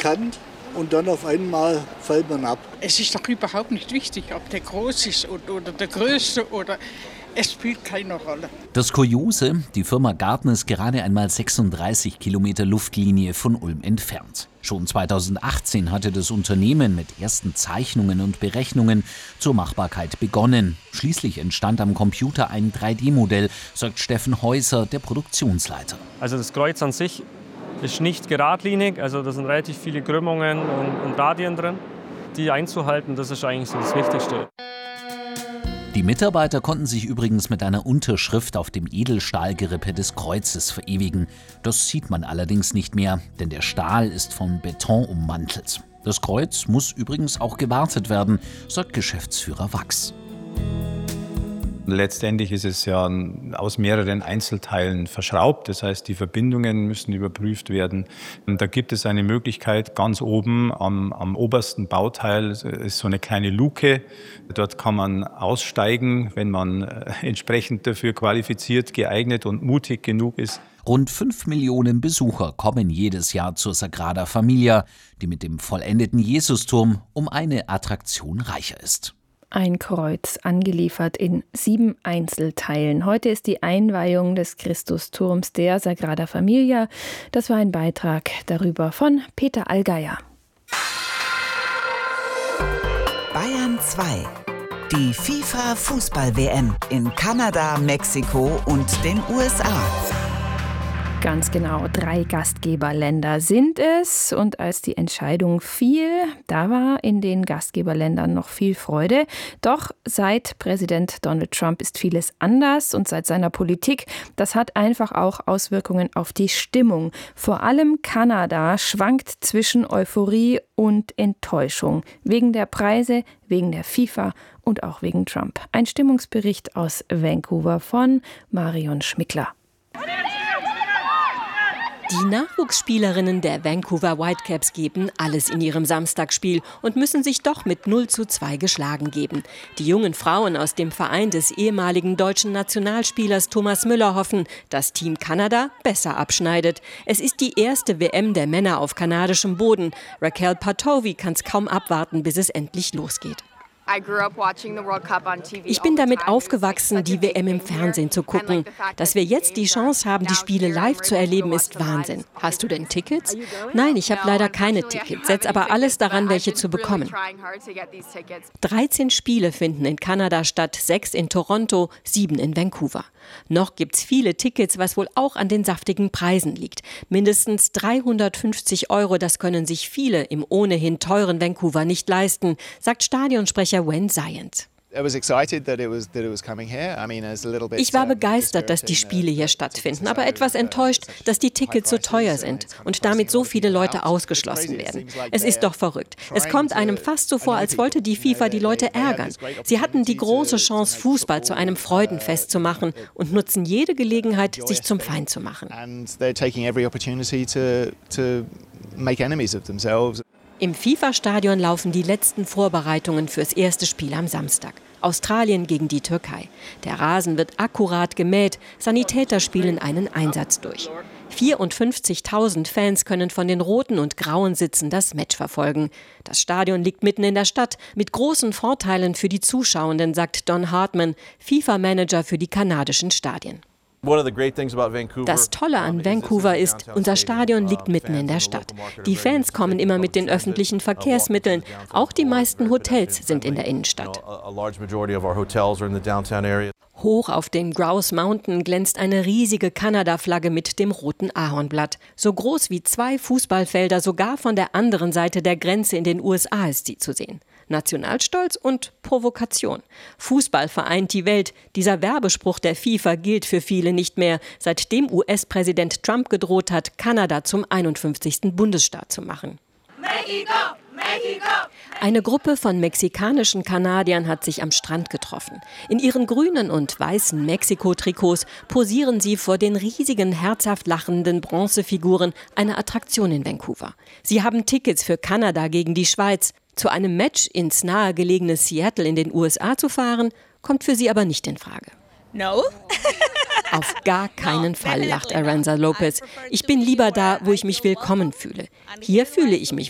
kann und dann auf einmal fällt man ab. Es ist doch überhaupt nicht wichtig, ob der groß ist oder der Größte oder es spielt keine Rolle. Das Kuriose, die Firma Gartner ist gerade einmal 36 Kilometer Luftlinie von Ulm entfernt. Schon 2018 hatte das Unternehmen mit ersten Zeichnungen und Berechnungen zur Machbarkeit begonnen. Schließlich entstand am Computer ein 3D-Modell, sagt Steffen Häuser, der Produktionsleiter. Also das Kreuz an sich ist nicht geradlinig, also da sind relativ viele Krümmungen und Radien drin. Die einzuhalten, das ist eigentlich so das Wichtigste. Die Mitarbeiter konnten sich übrigens mit einer Unterschrift auf dem Edelstahlgerippe des Kreuzes verewigen. Das sieht man allerdings nicht mehr, denn der Stahl ist von Beton ummantelt. Das Kreuz muss übrigens auch gewartet werden, sagt Geschäftsführer Wachs. Letztendlich ist es ja aus mehreren Einzelteilen verschraubt. Das heißt, die Verbindungen müssen überprüft werden. Und da gibt es eine Möglichkeit, ganz oben am obersten Bauteil ist so eine kleine Luke. Dort kann man aussteigen, wenn man entsprechend dafür qualifiziert, geeignet und mutig genug ist. Rund 5 Millionen Besucher kommen jedes Jahr zur Sagrada Familia, die mit dem vollendeten Jesusturm um eine Attraktion reicher ist. Ein Kreuz, angeliefert in 7 Einzelteilen. Heute ist die Einweihung des Christusturms der Sagrada Familia. Das war ein Beitrag darüber von Peter Allgeier. Bayern 2. Die FIFA-Fußball-WM in Kanada, Mexiko und den USA. Ganz genau, 3 Gastgeberländer sind es. Und als die Entscheidung fiel, da war in den Gastgeberländern noch viel Freude. Doch seit Präsident Donald Trump ist vieles anders und seit seiner Politik, das hat einfach auch Auswirkungen auf die Stimmung. Vor allem Kanada schwankt zwischen Euphorie und Enttäuschung. Wegen der Preise, wegen der FIFA und auch wegen Trump. Ein Stimmungsbericht aus Vancouver von Marion Schmickler. Die Nachwuchsspielerinnen der Vancouver Whitecaps geben alles in ihrem Samstagsspiel und müssen sich doch mit 0:2 geschlagen geben. Die jungen Frauen aus dem Verein des ehemaligen deutschen Nationalspielers Thomas Müller hoffen, dass Team Kanada besser abschneidet. Es ist die erste WM der Männer auf kanadischem Boden. Raquel Patovi kann es kaum abwarten, bis es endlich losgeht. Ich bin damit aufgewachsen, die WM im Fernsehen zu gucken. Dass wir jetzt die Chance haben, die Spiele live zu erleben, ist Wahnsinn. Hast du denn Tickets? Nein, ich habe leider keine Tickets, setze aber alles daran, welche zu bekommen. 13 Spiele finden in Kanada statt, 6 in Toronto, 7 in Vancouver. Noch gibt's viele Tickets, was wohl auch an den saftigen Preisen liegt. Mindestens 350 €, das können sich viele im ohnehin teuren Vancouver nicht leisten, sagt Stadionsprecher Wayne Zients. Ich war begeistert, dass die Spiele hier stattfinden, aber etwas enttäuscht, dass die Tickets so teuer sind und damit so viele Leute ausgeschlossen werden. Es ist doch verrückt. Es kommt einem fast so vor, als wollte die FIFA die Leute ärgern. Sie hatten die große Chance, Fußball zu einem Freudenfest zu machen und nutzen jede Gelegenheit, sich zum Feind zu machen. Im FIFA-Stadion laufen die letzten Vorbereitungen fürs erste Spiel am Samstag. Australien gegen die Türkei. Der Rasen wird akkurat gemäht, Sanitäter spielen einen Einsatz durch. 54.000 Fans können von den roten und grauen Sitzen das Match verfolgen. Das Stadion liegt mitten in der Stadt, mit großen Vorteilen für die Zuschauenden, sagt Don Hartman, FIFA-Manager für die kanadischen Stadien. Das Tolle an Vancouver ist, unser Stadion liegt mitten in der Stadt. Die Fans kommen immer mit den öffentlichen Verkehrsmitteln. Auch die meisten Hotels sind in der Innenstadt. Hoch auf dem Grouse Mountain glänzt eine riesige Kanada-Flagge mit dem roten Ahornblatt. So groß wie 2 Fußballfelder, sogar von der anderen Seite der Grenze in den USA ist sie zu sehen. Nationalstolz und Provokation. Fußball vereint die Welt. Dieser Werbespruch der FIFA gilt für viele nicht mehr, seitdem US-Präsident Trump gedroht hat, Kanada zum 51. Bundesstaat zu machen. Mexico! Mexico! Eine Gruppe von mexikanischen Kanadiern hat sich am Strand getroffen. In ihren grünen und weißen Mexiko-Trikots posieren sie vor den riesigen, herzhaft lachenden Bronzefiguren einer Attraktion in Vancouver. Sie haben Tickets für Kanada gegen die Schweiz. Zu einem Match ins nahegelegene Seattle in den USA zu fahren, kommt für sie aber nicht in Frage. No? Auf gar keinen Fall, lacht Aranza Lopez. Ich bin lieber da, wo ich mich willkommen fühle. Hier fühle ich mich